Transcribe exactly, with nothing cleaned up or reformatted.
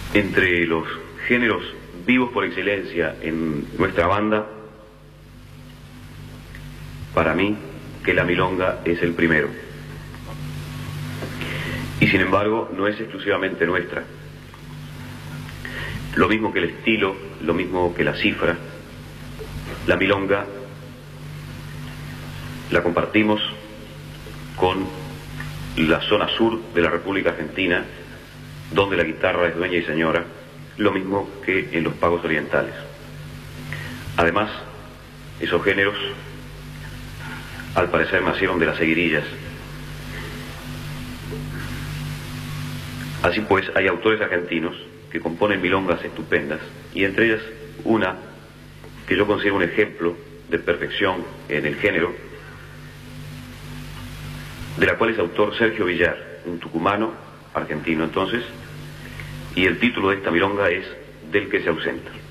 Entre los géneros vivos por excelencia en nuestra banda, para mí, que la milonga es el primero. Y sin embargo, no es exclusivamente nuestra. Lo mismo que el estilo, lo mismo que la cifra, la milonga la compartimos con la zona sur de la República Argentina, donde la guitarra es dueña y señora, lo mismo que en los pagos orientales. Además, esos géneros, al parecer, nacieron de las seguirillas. Así pues, hay autores argentinos que componen milongas estupendas, y entre ellas una que yo considero un ejemplo de perfección en el género, de la cual es autor Sergio Villar, un tucumano, argentino entonces, y el título de esta milonga es Del que se ausenta.